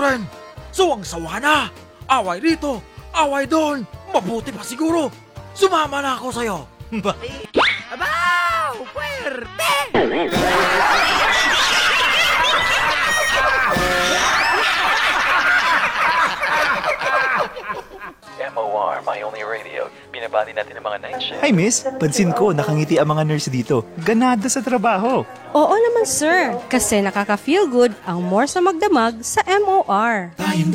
rin. Suwang-sawa na. Away rito, away doon. Mabuti pa siguro. Sumama na ako sa'yo. Abaw! Puwerte! MOR, my only radio. Binabati natin ang mga night shift. Hi miss, pansin ko nakangiti ang mga nurse dito. Ganada sa trabaho. Oo naman sir, kasi nakaka-feel good ang more sa magdamag sa MOR.